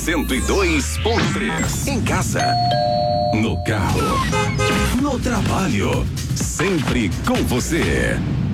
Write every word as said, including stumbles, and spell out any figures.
cento e dois ponto três. Em casa, no carro, no trabalho, sempre com você.